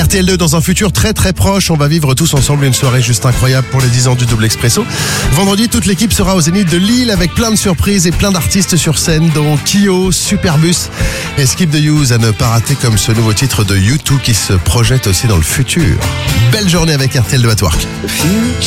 RTL2, dans un futur très très proche, on va vivre tous ensemble une soirée juste incroyable pour les 10 ans du Double Expresso. Vendredi, toute l'équipe sera au Zénith de Lille avec plein de surprises et plein d'artistes sur scène, dont Kyo, Superbus et Skip the Use, à ne pas rater, comme ce nouveau titre de U2 qui se projette aussi dans le futur. Belle journée avec RTL2 at Work.